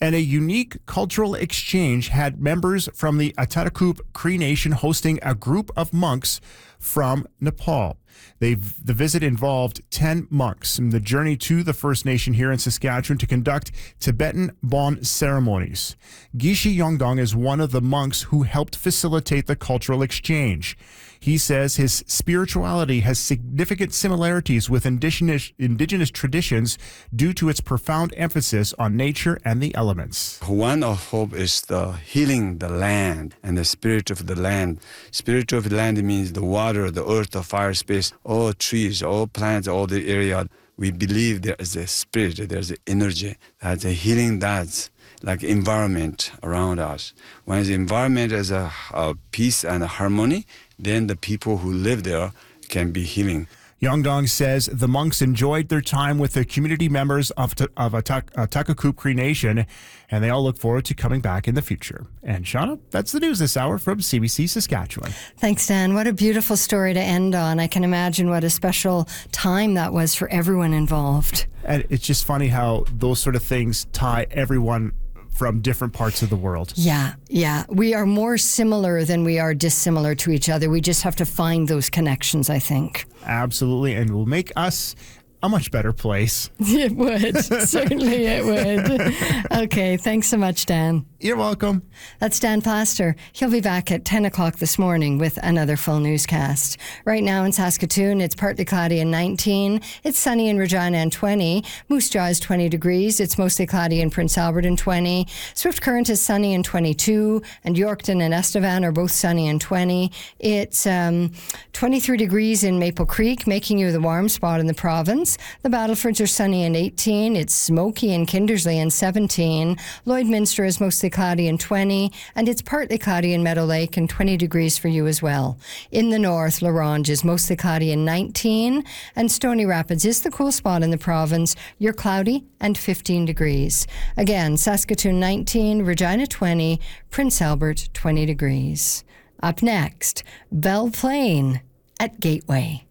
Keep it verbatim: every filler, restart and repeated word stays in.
And a unique cultural exchange had members from the Atakup Cree Nation hosting a group of monks from Nepal. They've, the visit involved ten monks and the journey to the First Nation here in Saskatchewan to conduct Tibetan Bon ceremonies. Gishi Yongdong is one of the monks who helped facilitate the cultural exchange. He says his spirituality has significant similarities with indigenous, indigenous traditions due to its profound emphasis on nature and the elements. One of hope is the healing the land and the spirit of the land. Spirit of the land means the water, the earth, the fire, space, all trees, all plants, all the area. We believe there is a spirit, there's an energy that's a healing that's like environment around us. When the environment is a, a peace and a harmony, then the people who live there can be healing. Yongdong says the monks enjoyed their time with the community members of, of Atakup Cree Nation, and they all look forward to coming back in the future. And Shauna, that's the news this hour from C B C Saskatchewan. Thanks, Dan. What a beautiful story to end on. I can imagine what a special time that was for everyone involved. And it's just funny how those sort of things tie everyone from different parts of the world. Yeah, yeah. We are more similar than we are dissimilar to each other. We just have to find those connections, I think. Absolutely, and it will make us a much better place. It would. Certainly it would. Okay, thanks so much, Dan. You're welcome. That's Dan Plaster. He'll be back at ten o'clock this morning with another full newscast. Right now in Saskatoon, it's partly cloudy and nineteen. It's sunny in Regina and twenty. Moose Jaw is twenty degrees. It's mostly cloudy in Prince Albert and twenty. Swift Current is sunny and twenty-two. And Yorkton and Estevan are both sunny and twenty. It's um, twenty-three degrees in Maple Creek, making you the warm spot in the province. The Battlefords are sunny and eighteen. It's smoky in Kindersley and seventeen. Lloydminster is mostly cloudy and twenty. And it's partly cloudy in Meadow Lake and twenty degrees for you as well. In the north, La Ronge is mostly cloudy and nineteen. And Stony Rapids is the cool spot in the province. You're cloudy and fifteen degrees. Again, Saskatoon nineteen, Regina twenty, Prince Albert twenty degrees. Up next, Belle Plaine at Gateway.